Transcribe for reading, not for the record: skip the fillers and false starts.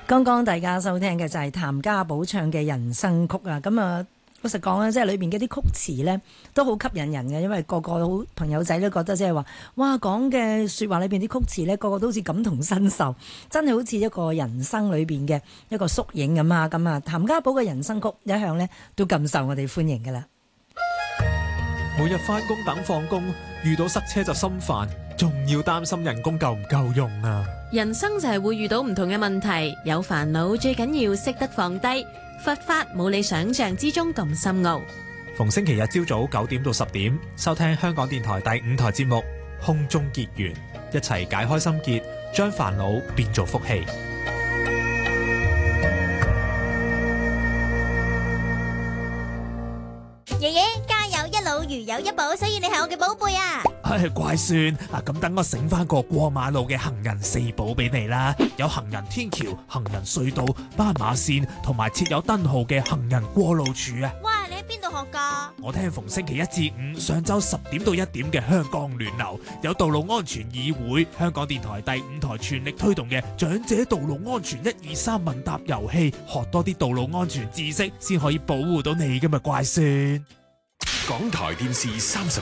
剛剛大家收聽嘅就係譚家寶唱嘅人生曲啊，咁啊老實講咧，即係裏邊嘅啲曲詞咧都好吸引人嘅，因為個個好朋友仔都覺得即係話，哇講嘅説話裏邊啲曲詞咧，個個都好似感同身受，真係好似一個人生裏邊嘅一個縮影咁啊！咁啊，譚家寶嘅人生曲一向咧都咁受我哋歡迎㗎啦。 每日返工等放工，遇到塞車就心煩，仲要擔心人工夠唔夠用啊！ 人生就係會遇到唔同嘅問題，有煩惱最緊要識得放低。佛法冇你想象之中咁深奧。 逢星期日朝早9點到10點，收聽香港電台第5台節目《空中結緣》，一齊解開心結，將煩惱變做福氣。 爺爺家有一老，如有一寶，所以你係我嘅寶貝啊！ 乖孫啊，咁等我醒翻個過馬路嘅行人4寶俾你啦，有行人天橋、行人隧道、斑馬線同埋設有燈號嘅行人過路處啊！ 哇，你喺邊度學噶？ 我聽逢星期1至5上晝10點到1點嘅香港暖流，有道路安全議會，香港電台第5台全力推動嘅長者道路安全123問答遊戲，學多啲道路安全知識，先可以保護到你㗎嘛，乖孫。 港台電視30